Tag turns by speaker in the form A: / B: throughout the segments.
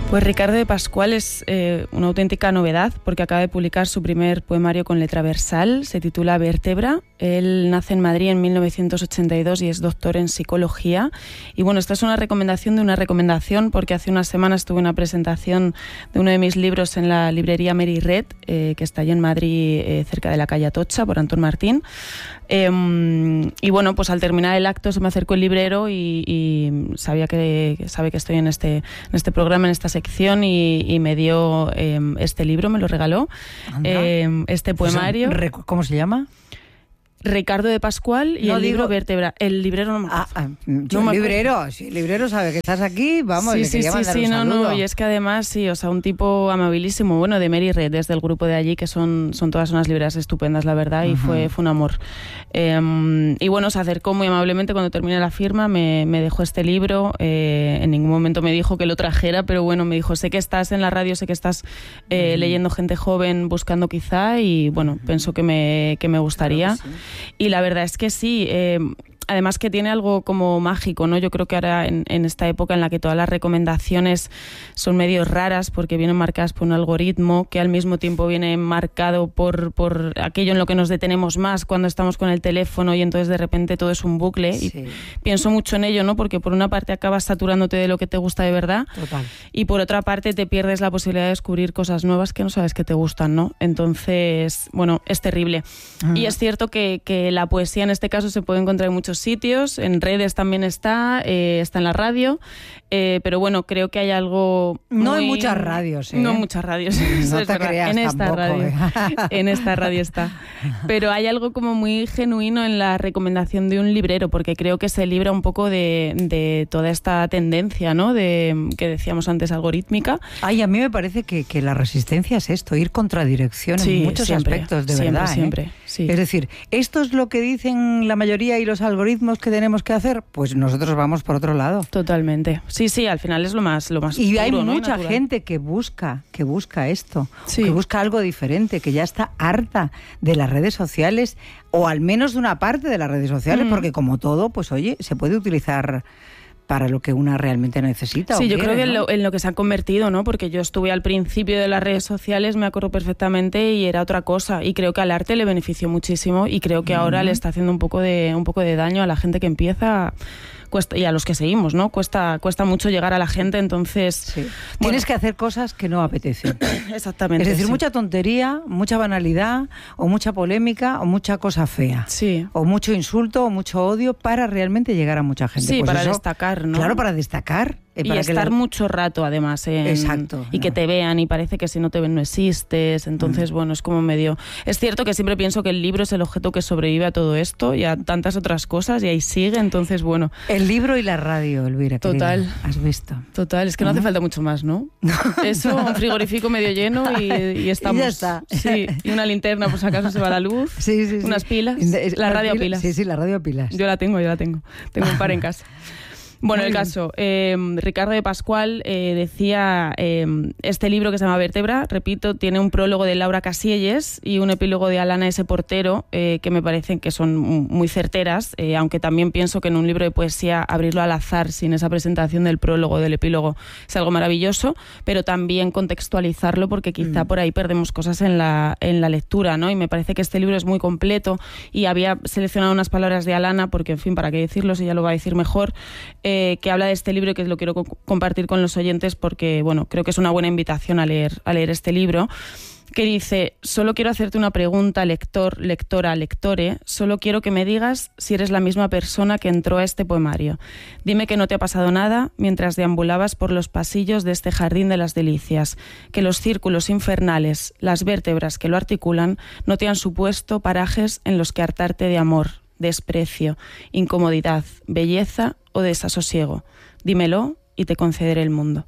A: Pues Ricardo de Pascual es una auténtica novedad porque acaba de publicar su primer poemario con letra versal, se titula Vértebra. Él nace en Madrid en 1982 y es doctor en psicología. Y bueno, esta es una recomendación de una recomendación porque hace unas semanas tuve una presentación de uno de mis libros en la librería Mary Red, que está allí en Madrid, cerca de la calle Atocha, por Antón Martín. Y bueno, pues al terminar el acto se me acercó el librero y sabe que estoy en este programa, en esta sección, y me dio este libro, me lo regaló, este poemario.
B: ¿Cómo se llama?
A: Ricardo de Pascual y el libro Vértebra. El librero no me acuerdo.
B: Si el librero sabe que estás aquí, vamos, le quería mandar un saludo.
A: Y es que además, sí, o sea, un tipo amabilísimo, bueno, de Mary Red, desde el grupo de allí, que son todas unas librerías estupendas, la verdad, y fue un amor. Y bueno, se acercó muy amablemente cuando terminé la firma, me dejó este libro, en ningún momento me dijo que lo trajera, pero bueno, me dijo, sé que estás en la radio, sé que estás leyendo gente joven, buscando quizá, y bueno, pienso que me gustaría. Y la verdad es que sí, además que tiene algo como mágico, ¿no? Yo creo que ahora en esta época en la que todas las recomendaciones son medio raras porque vienen marcadas por un algoritmo que al mismo tiempo viene marcado por aquello en lo que nos detenemos más cuando estamos con el teléfono, y entonces de repente todo es un bucle. Sí. Y pienso mucho en ello, ¿no? Porque por una parte acabas saturándote de lo que te gusta de verdad.
B: Total.
A: Y por otra parte te pierdes la posibilidad de descubrir cosas nuevas que no sabes que te gustan, ¿no? Entonces, bueno, es terrible. Y es cierto que la poesía en este caso se puede encontrar en muchos sitios, en redes también está en la radio, pero bueno, creo que hay algo
B: no hay muchas radios,
A: no muchas radios,
B: no te creas
A: en esta
B: tampoco,
A: radio en esta radio está, pero hay algo como muy genuino en la recomendación de un librero, porque creo que se libra un poco de toda esta tendencia, ¿no? Que decíamos antes, algorítmica.
B: Ay, a mí me parece que la resistencia es esto, ir contra dirección en muchos aspectos, de verdad.
A: Siempre, sí.
B: Es decir, esto es lo que dicen la mayoría y los algoritmos que tenemos que hacer, pues nosotros vamos por otro lado.
A: Totalmente. Sí, al final es lo más
B: y
A: puro,
B: hay
A: ¿no?
B: mucha
A: Natural.
B: gente que busca esto, que busca algo diferente, que ya está harta de las redes sociales, o al menos de una parte de las redes sociales, porque como todo, pues oye, se puede utilizar para lo que una realmente necesita.
A: Sí, yo
B: quiere,
A: creo que
B: ¿no?
A: en lo que se ha convertido, ¿no? Porque yo estuve al principio de las redes sociales, me acuerdo perfectamente, y era otra cosa. Y creo que al arte le benefició muchísimo, y creo que ahora le está haciendo un poco de daño a la gente que empieza. Y a los que seguimos, ¿no? Cuesta mucho llegar a la gente, entonces...
B: Sí. Tienes que hacer cosas que no apetecen.
A: Exactamente.
B: Es decir,
A: sí.
B: Mucha tontería, mucha banalidad, o mucha polémica, o mucha cosa fea.
A: Sí.
B: O mucho insulto, o mucho odio, para realmente llegar a mucha gente.
A: Sí,
B: pues
A: para
B: eso,
A: destacar, ¿no?
B: Claro, para destacar.
A: Y para estar mucho rato, además.
B: Exacto.
A: Y que te vean, y parece que si no te ven no existes. Entonces, bueno, es como medio... Es cierto que siempre pienso que el libro es el objeto que sobrevive a todo esto y a tantas otras cosas, y ahí sigue, entonces, bueno...
B: El libro y la radio, Elvira.
A: Total.
B: Querida. ¿Has visto?
A: Total, es que no hace falta mucho más, ¿no? Eso, un frigorífico medio lleno y estamos...
B: Y ya está.
A: Sí, y una linterna, por si acaso se va la luz.
B: Sí.
A: Unas pilas. La radio a pilas.
B: Sí, la radio a pilas.
A: Yo la tengo. Tengo un par en casa. Bueno, el caso, Ricardo de Pascual decía, este libro que se llama Vértebra, repito, tiene un prólogo de Laura Casielles y un epílogo de Alana S. Portero, que me parecen que son muy certeras, aunque también pienso que en un libro de poesía abrirlo al azar sin esa presentación del prólogo, del epílogo, es algo maravilloso, pero también contextualizarlo, porque quizá por ahí perdemos cosas en la lectura, ¿no? Y me parece que este libro es muy completo, y había seleccionado unas palabras de Alana, porque, en fin, para qué decirlo si ella lo va a decir mejor, que habla de este libro, y que lo quiero compartir con los oyentes porque, bueno, creo que es una buena invitación a leer este libro, que dice: solo quiero hacerte una pregunta, lector, lectora, lectore, solo quiero que me digas si eres la misma persona que entró a este poemario. Dime que no te ha pasado nada mientras deambulabas por los pasillos de este jardín de las delicias, que los círculos infernales, las vértebras que lo articulan, no te han supuesto parajes en los que hartarte de amor, desprecio, incomodidad, belleza o desasosiego. Dímelo y te concederé el mundo.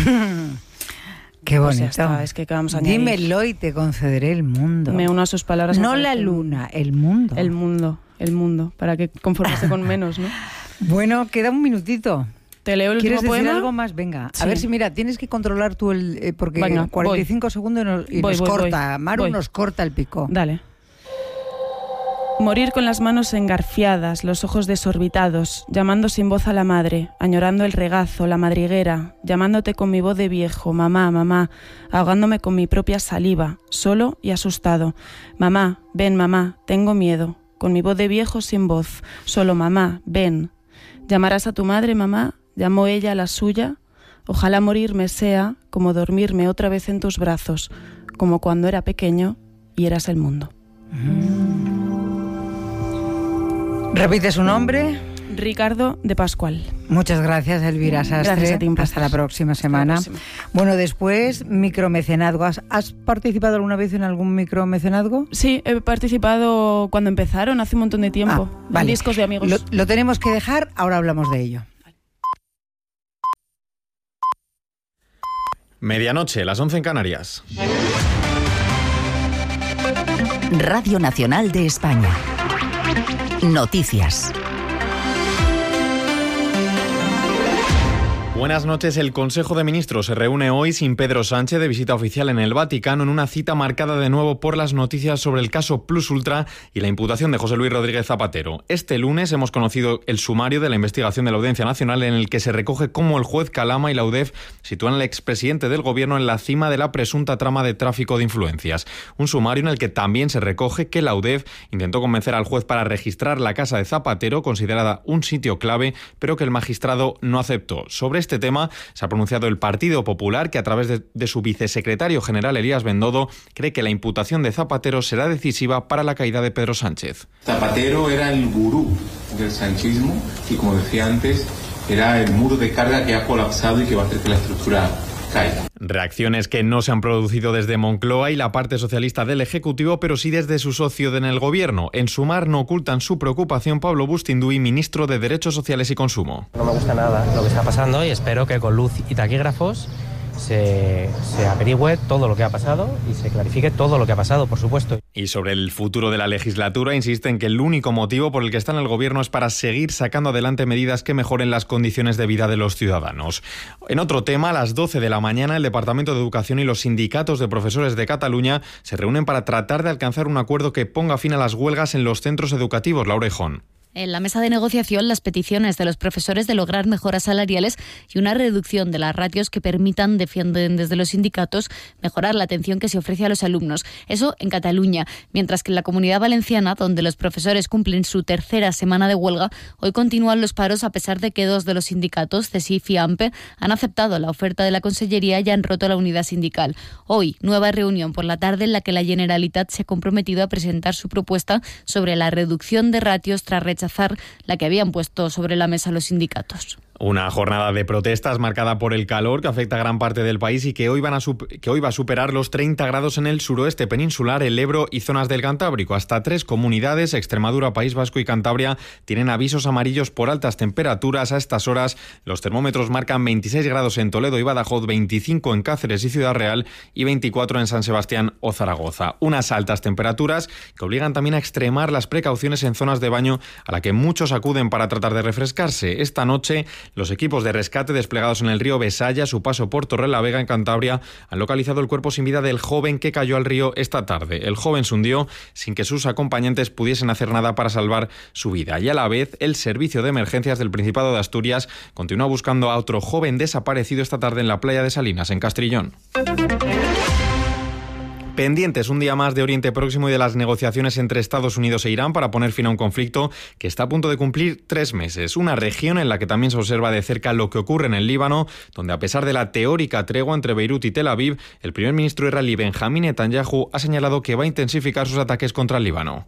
B: Qué bonito.
A: Pues ya está, es que vamos a añadir.
B: Dímelo y te concederé el mundo.
A: Me uno a sus palabras.
B: No la luna, el mundo.
A: El mundo, para que conformarse con menos, ¿no?
B: Bueno, queda un minutito.
A: ¿Te leo el último
B: poema? ¿Quieres decir algo más? Venga,
A: sí.
B: A ver si, mira, tienes que controlar tú porque
A: venga,
B: 45 segundos y nos corta.
A: Voy.
B: Maru nos corta el pico.
A: Dale. Morir con las manos engarfiadas, los ojos desorbitados, llamando sin voz a la madre, añorando el regazo, la madriguera, llamándote con mi voz de viejo, mamá, mamá, ahogándome con mi propia saliva, solo y asustado. Mamá, ven, mamá, tengo miedo, con mi voz de viejo sin voz, solo mamá, ven. ¿Llamarás a tu madre, mamá? ¿Llamó ella a la suya? Ojalá morirme sea como dormirme otra vez en tus brazos, como cuando era pequeño y eras el mundo.
B: ¿Repite su nombre?
A: Ricardo de Pascual.
B: Muchas gracias, Elvira Sastre.
A: Gracias a ti,
B: hasta la próxima semana. Bueno, después, micromecenazgo. ¿Has participado alguna vez en algún micromecenazgo?
A: Sí, he participado cuando empezaron, hace un montón de tiempo.
B: Vale.
A: En discos de amigos.
B: Lo tenemos que dejar, ahora hablamos de ello.
C: Medianoche, las 11 en Canarias.
D: Radio Nacional de España. Noticias.
C: Buenas noches. El Consejo de Ministros se reúne hoy sin Pedro Sánchez de visita oficial en el Vaticano, en una cita marcada de nuevo por las noticias sobre el caso Plus Ultra y la imputación de José Luis Rodríguez Zapatero. Este lunes hemos conocido el sumario de la investigación de la Audiencia Nacional, en el que se recoge cómo el juez Calama y la UDEF sitúan al expresidente del Gobierno en la cima de la presunta trama de tráfico de influencias. Un sumario en el que también se recoge que la UDEF intentó convencer al juez para registrar la casa de Zapatero, considerada un sitio clave, pero que el magistrado no aceptó. Sobre este tema se ha pronunciado el Partido Popular, que a través de su vicesecretario general Elías Bendodo cree que la imputación de Zapatero será decisiva para la caída de Pedro Sánchez.
E: Zapatero era el gurú del sanchismo y, como decía antes, era el muro de carga que ha colapsado y que va a hacer que la estructura caiga.
C: Reacciones que no se han producido desde Moncloa y la parte socialista del Ejecutivo, pero sí desde su socio en el Gobierno. En Sumar no ocultan su preocupación Pablo Bustinduy, ministro de Derechos Sociales y Consumo.
F: No me gusta nada lo que está pasando y espero que con luz y taquígrafos se averigüe todo lo que ha pasado y se clarifique todo lo que ha pasado, por supuesto.
C: Y sobre el futuro de la legislatura, insisten que el único motivo por el que está en el Gobierno es para seguir sacando adelante medidas que mejoren las condiciones de vida de los ciudadanos. En otro tema, a las 12 de la mañana, el Departamento de Educación y los sindicatos de profesores de Cataluña se reúnen para tratar de alcanzar un acuerdo que ponga fin a las huelgas en los centros educativos. Laura Ejón.
G: En la mesa de negociación, las peticiones de los profesores de lograr mejoras salariales y una reducción de las ratios que permitan, defienden desde los sindicatos, mejorar la atención que se ofrece a los alumnos. Eso en Cataluña, mientras que en la Comunidad Valenciana, donde los profesores cumplen su tercera semana de huelga, hoy continúan los paros a pesar de que dos de los sindicatos, CESIF y AMPE, han aceptado la oferta de la Consellería y han roto la unidad sindical. Hoy, nueva reunión por la tarde en la que la Generalitat se ha comprometido a presentar su propuesta sobre la reducción de ratios tras rechazar la que habían puesto sobre la mesa los sindicatos.
C: Una jornada de protestas marcada por el calor que afecta a gran parte del país y que hoy va a superar los 30 grados en el suroeste peninsular, el Ebro y zonas del Cantábrico. Hasta 3 comunidades, Extremadura, País Vasco y Cantabria, tienen avisos amarillos por altas temperaturas. A estas horas los termómetros marcan 26 grados en Toledo y Badajoz, 25 en Cáceres y Ciudad Real y 24 en San Sebastián o Zaragoza. Unas altas temperaturas que obligan también a extremar las precauciones en zonas de baño a la que muchos acuden para tratar de refrescarse. Esta noche los equipos de rescate desplegados en el río Besaya, a su paso por Torrelavega, en Cantabria, han localizado el cuerpo sin vida del joven que cayó al río esta tarde. El joven se hundió sin que sus acompañantes pudiesen hacer nada para salvar su vida. Y a la vez, el Servicio de Emergencias del Principado de Asturias continúa buscando a otro joven desaparecido esta tarde en la playa de Salinas, en Castrillón. Pendientes un día más de Oriente Próximo y de las negociaciones entre Estados Unidos e Irán para poner fin a un conflicto que está a punto de cumplir 3 meses. Una región en la que también se observa de cerca lo que ocurre en el Líbano, donde a pesar de la teórica tregua entre Beirut y Tel Aviv, el primer ministro israelí Benjamín Netanyahu ha señalado que va a intensificar sus ataques contra el Líbano.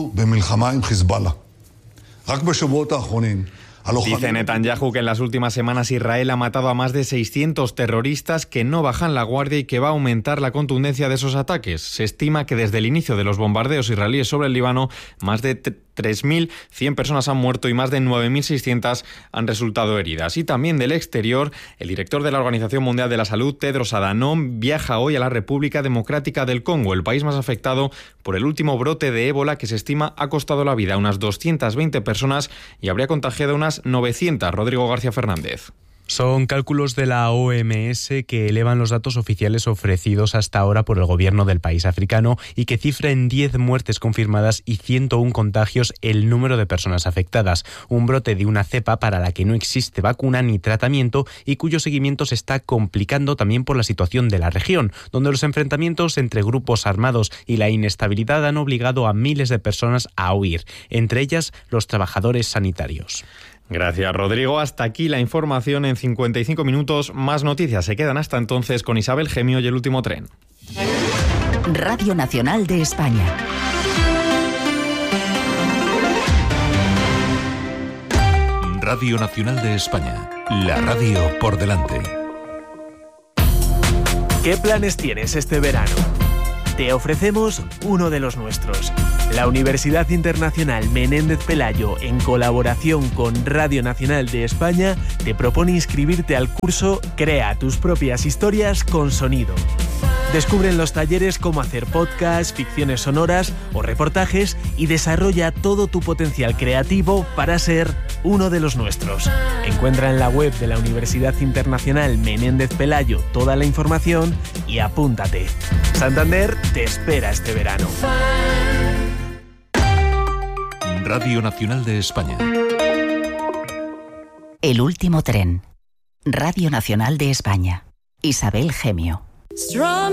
C: Dice Netanyahu que en las últimas semanas Israel ha matado a más de 600 terroristas, que no bajan la guardia y que va a aumentar la contundencia de esos ataques. Se estima que desde el inicio de los bombardeos israelíes sobre el Líbano, más de 3.100 personas han muerto y más de 9.600 han resultado heridas. Y también del exterior, el director de la Organización Mundial de la Salud, Tedros Adhanom, viaja hoy a la República Democrática del Congo, el país más afectado por el último brote de ébola que se estima ha costado la vida a unas 220 personas y habría contagiado a unas 900. Rodrigo García Fernández.
H: Son cálculos de la OMS que elevan los datos oficiales ofrecidos hasta ahora por el gobierno del país africano y que cifra en 10 muertes confirmadas y 101 contagios el número de personas afectadas. Un brote de una cepa para la que no existe vacuna ni tratamiento y cuyo seguimiento se está complicando también por la situación de la región, donde los enfrentamientos entre grupos armados y la inestabilidad han obligado a miles de personas a huir, entre ellas los trabajadores sanitarios.
C: Gracias, Rodrigo. Hasta aquí la información en 55 minutos. Más noticias se quedan hasta entonces con Isabel Gemio y El Último Tren.
D: Radio Nacional de España.
I: Radio Nacional de España. La radio por delante.
J: ¿Qué planes tienes este verano? Te ofrecemos uno de los nuestros. La Universidad Internacional Menéndez Pelayo, en colaboración con Radio Nacional de España, te propone inscribirte al curso Crea tus propias historias con sonido. Descubre en los talleres cómo hacer podcasts, ficciones sonoras o reportajes y desarrolla todo tu potencial creativo para ser uno de los nuestros. Encuentra en la web de la Universidad Internacional Menéndez Pelayo toda la información y apúntate. Santander te espera este verano.
I: Radio Nacional de España.
D: El Último Tren. Radio Nacional de España. Isabel Gemio.